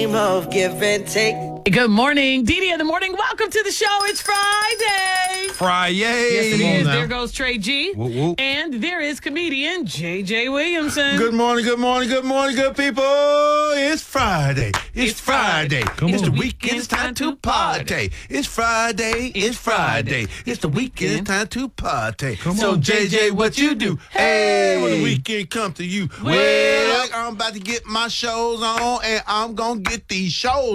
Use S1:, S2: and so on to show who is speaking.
S1: Of give and take.
S2: Good morning, Dee in the morning. Welcome to the show. It's Friday.
S3: Friday.
S2: Yes, it is. There goes Trey G.
S3: Whoop, whoop.
S2: And there is comedian JJ Williamson.
S3: Good morning, good people. It's Friday. It's Friday. It's the weekend. It's time to party. It's Friday. It's Friday. It's the weekend. It's time to party. So, JJ, what you do? Hey, when the weekend comes to you. Well, I'm about to get my shows on, and I'm going to get these shows